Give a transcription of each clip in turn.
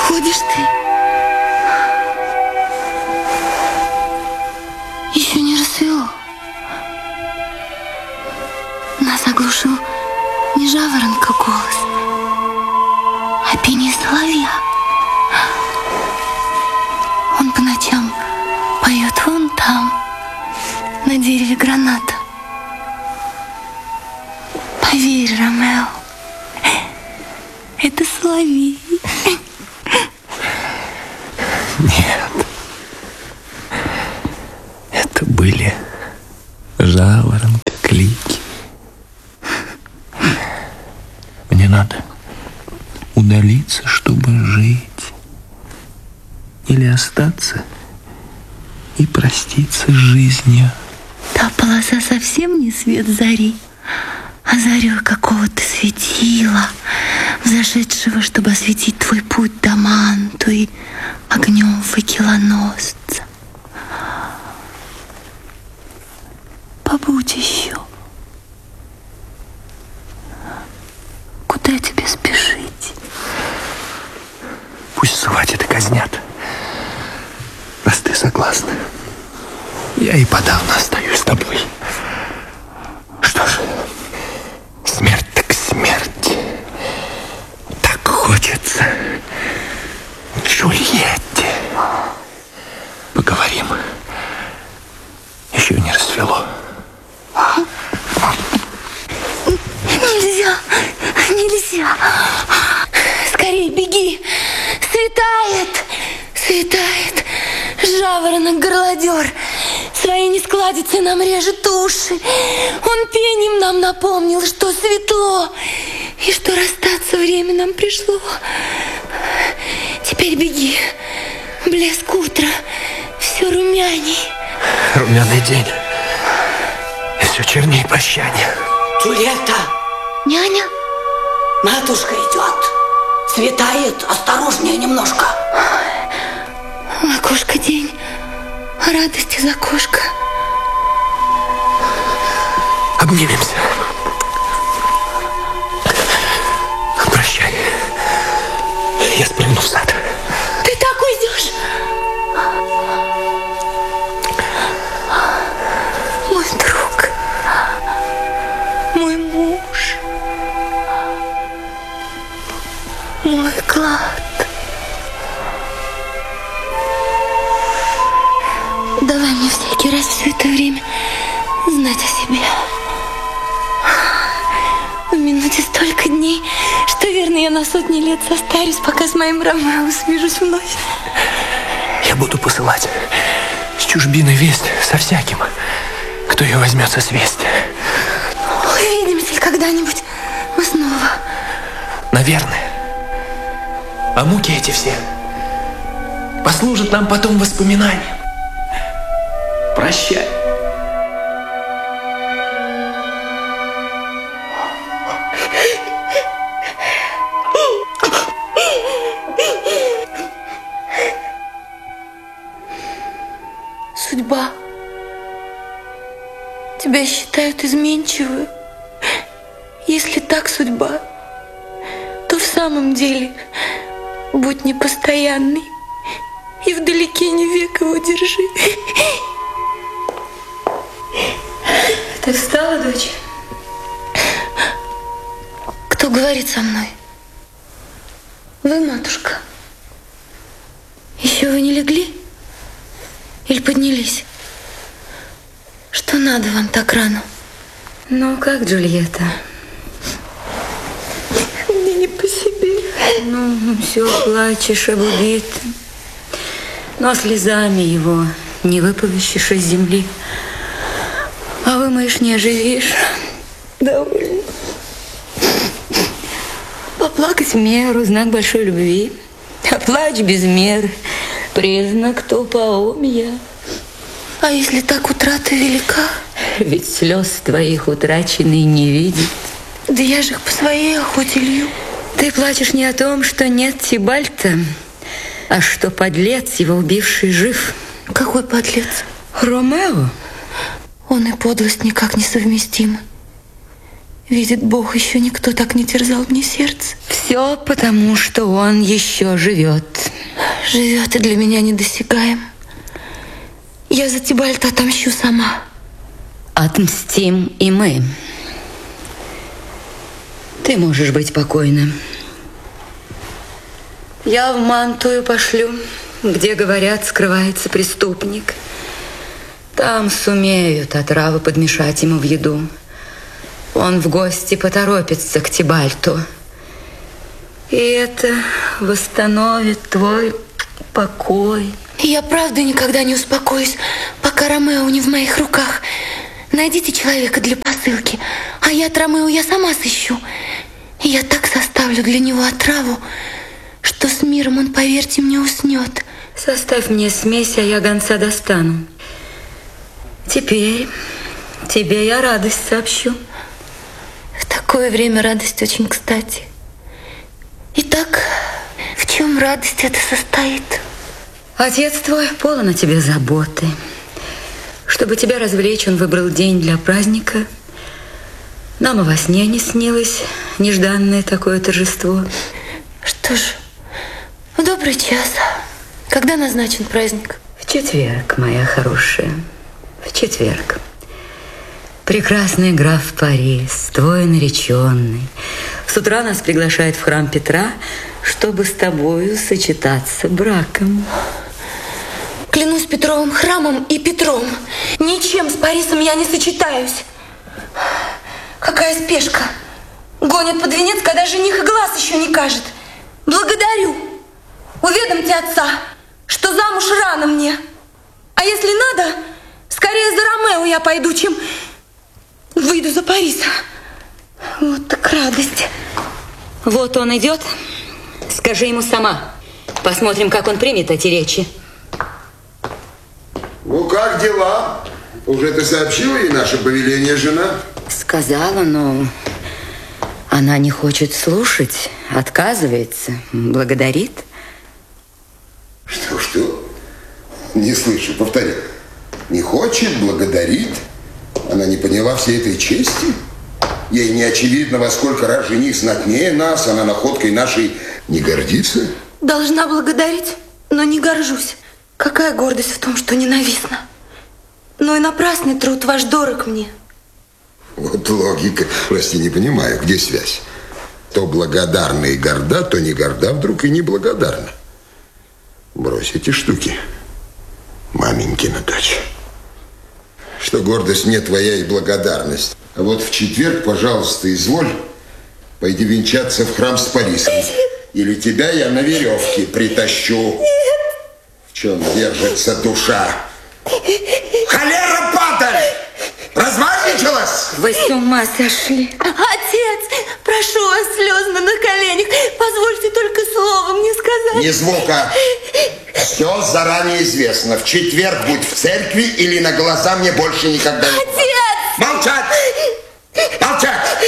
Уходишь ты? Еще не рассвело. Нас оглушил не жаворонка голос, а пение соловья. Он по ночам поет вон там, на дереве граната. Поверь, Ромео, это соловей. Нет. Это были жаворонки-клики. Мне надо удалиться, чтобы жить. Или остаться и проститься с жизнью. Та полоса совсем не свет зари, а зарю какого-то светила, взошедшего, чтобы осветить твой путь до Манту и огнем факелоносца. Побудь еще. Куда тебе спешить? Пусть схватят и казнят. Раз ты согласна, я и подавно остаюсь с тобой. Что ж, смерть так смерть. Так хочется Джульетте. Поговорим. Еще не рассвело. Нельзя, нельзя. Скорей беги. Светает, светает. Жаворонок-горлодер своей нескладицей нам режет уши. Он пением нам напомнил, что светло и что расстаться время нам пришло. Теперь беги. Блеск утра все румяней. Румяный день. И все черней прощание. Джульетта! Няня? Матушка идет. Светает, осторожнее немножко. В окошко день, радость из окошка. Обнимемся. Прощай. Я спрыгну в сад. Ты так уйдешь? Мой друг, мой муж, мой клад. Давай мне всякий раз все это время знать о себе. В минуте столько дней, что, верно, я на сотни лет состарюсь, пока с моим Ромео свяжусь вновь. Я буду посылать с чужбины весть со всяким, кто ее возьмется свесть. Увидимся ли когда-нибудь мы снова? Наверное. А муки эти все послужат нам потом воспоминанием. Прощай. Судьба. Тебя считают изменчивой. Если так судьба, то в самом деле будь непостоянный и вдалеке не век его держи. Ты встала, дочь? Кто говорит со мной? Вы, матушка? Еще вы не легли? Или поднялись? Что надо вам так рано? Ну, как, Джульетта? Мне не по себе. Ну, все плачешь об убитом. Но слезами его не выповещешь из земли. А вымоешь, не оживишь. Довольно. Поплакать в меру — знак большой любви. А плач без меры — признак тупоумия. А если так утрата велика? Ведь слез твоих утраченный не видит. Да я же их по своей охоте лью. Ты плачешь не о том, что нет Тибальта, а что подлец, его убивший, жив. Какой подлец? Ромео. Он и подлость никак не совместимы. Видит Бог, еще никто так не терзал мне сердце. Все потому, что он еще живет. Живет и для меня недосягаем. Я за Тибальта отомщу сама. Отмстим и мы. Ты можешь быть покойна. Я в Мантую пошлю, где, говорят, скрывается преступник. Там сумеют отраву подмешать ему в еду. Он в гости поторопится к Тибальту. И это восстановит твой покой. Я правда никогда не успокоюсь, пока Ромео не в моих руках. Найдите человека для посылки, а я от Ромео я сама сыщу. И я так составлю для него отраву, что с миром он, поверьте мне, уснет. Составь мне смесь, а я гонца достану. Теперь тебе я радость сообщу. В такое время радость очень кстати. Итак, в чем радость эта состоит? Отец твой полон о тебе заботы. Чтобы тебя развлечь, он выбрал день для праздника. Нам и во сне не снилось нежданное такое торжество. Что ж, в добрый час. Когда назначен праздник? В четверг, моя хорошая. В четверг. Прекрасный граф Парис, твой нареченный, с утра нас приглашает в храм Петра, чтобы с тобою сочетаться браком. Клянусь Петровым храмом и Петром, ничем с Парисом я не сочетаюсь. Какая спешка! Гонят под венец, когда жених и глаз еще не кажет. Благодарю. Уведомьте отца, что замуж рано мне. А если надо, скорее за Ромео я пойду, чем выйду за Париса. Вот так радость. Вот он идет. Скажи ему сама. Посмотрим, как он примет эти речи. Ну, как дела? Уже ты сообщила ей наше повеление, жена? Сказала, но она не хочет слушать, отказывается, благодарит. Что? Не слышу, повтори. Не хочет, благодарит? Она не поняла всей этой чести? Ей не очевидно, во сколько раз жених знатнее нас, она находкой нашей не гордится? Должна благодарить, но не горжусь. Какая гордость в том, что ненавистна. Но и напрасный труд ваш дорог мне. Вот логика. Прости, не понимаю, где связь? То благодарна и горда, то не горда вдруг и не благодарна. Брось эти штуки, маменькина дочь. Что гордость мне твоя и благодарность. А вот в четверг, пожалуйста, изволь, пойди венчаться в храм с Парисом. Или тебя я на веревке притащу. В чем держится душа? Холера, падаль! Развальничалась? Вы с ума сошли. Отец, прошу вас слезно на коленях, позвольте только слово мне сказать. Ни звука. Все заранее известно. В четверг будь в церкви или на глаза мне больше никогда не... Отец! Молчать! Молчать!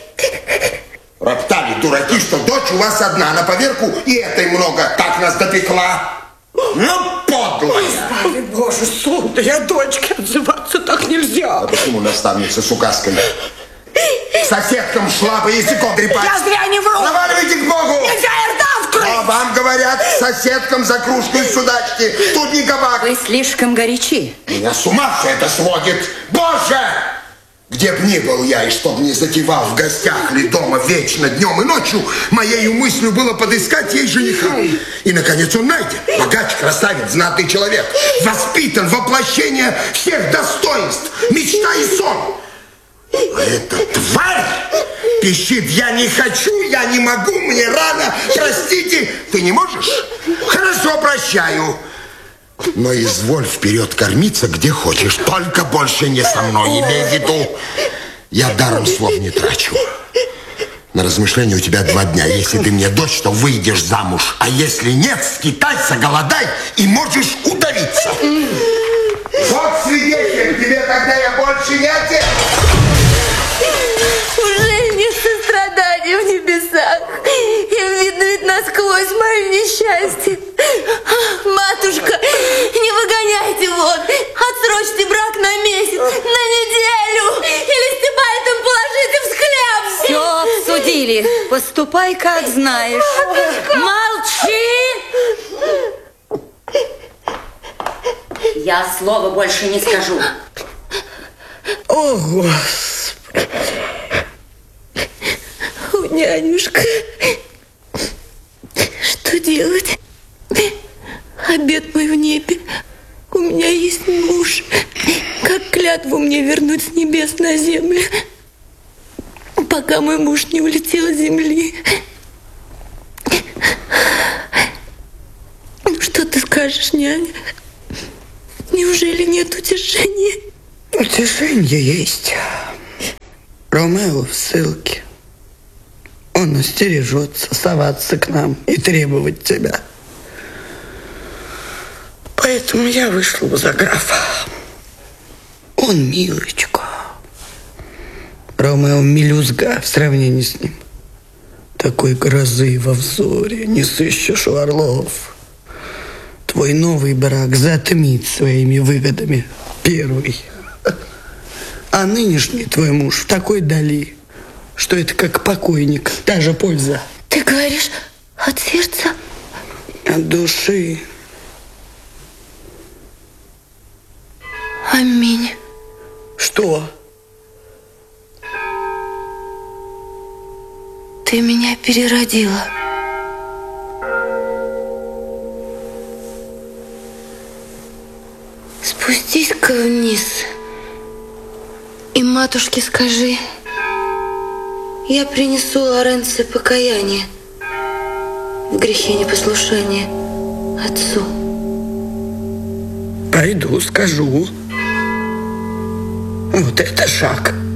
Роптали дураки, что дочь у вас одна, на поверку и этой много. Так нас допекла. Ну, подлая! Боже, сударь, о дочке отзываться так нельзя. А почему наставница с указкой? Соседкам шла по языком трепать. Я зря не вру. Наваливайте к Богу. Нельзя рта открыть. А вам говорят, соседкам за кружкой судачки. Тут не кабак. Вы слишком горячи. Меня с ума все это сводит. Боже! Где б ни был я, и чтоб не затевал в гостях ли дома вечно, днем и ночью, моею мыслью было подыскать ей жениха. И, наконец, он найден. Богач, красавец, знатный человек. Воспитан, воплощение всех достоинств. Мечта и сон. А эта тварь пищит: я не хочу, я не могу, мне рано, простите. Ты не можешь? Хорошо, прощаю. Но изволь вперед кормиться где хочешь, только больше не со мной, имей в виду. Я даром слов не трачу. На размышление у тебя 2 дня. Если ты мне дочь, то выйдешь замуж. А если нет, скитайся, голодай и можешь удавиться. Вот свидетель, тебе тогда я больше не отец. Уже не сострадание в небесах. Им видно ведь насквозь мое несчастье. Матушка, не выгоняйте вон. Отсрочьте брак на месяц, на неделю. Или с Тибальтом положите в схляб. Ступай, как знаешь. Молчи! Я слова больше не скажу. О, Господи. О, нянюшка. Что делать? Обед мой в небе. У меня есть муж. Как клятву мне вернуть с небес на землю, пока мой муж не улетел с земли? Ну, что ты скажешь, няня? Неужели нет утешения? Утешение есть. Ромео в ссылке. Он остережется соваться к нам и требовать тебя. Поэтому я вышла за графа. Он милочка. Ромео мелюзга в сравнении с ним. Такой грозы во взоре не сыщешь у орлов. Твой новый брак затмит своими выгодами первый. А нынешний твой муж в такой дали, что это как покойник, та же польза. Ты говоришь от сердца? От души. Аминь. Что? Ты меня переродила. Спустись-ка вниз и матушке скажи, я принесу Лоренцо покаяние в грехе непослушания отцу. Пойду, скажу. Вот это шаг.